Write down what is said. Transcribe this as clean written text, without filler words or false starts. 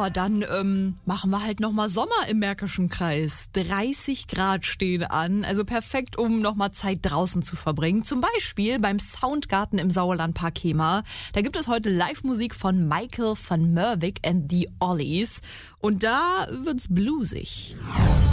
Ja, dann machen wir halt nochmal Sommer im Märkischen Kreis. 30 Grad stehen an, also perfekt, um nochmal Zeit draußen zu verbringen. Zum Beispiel beim Soundgarten im Sauerlandpark Hemer. Da gibt es heute Live-Musik von Michael van Merwijk and the Ollies. Und da wird's bluesig.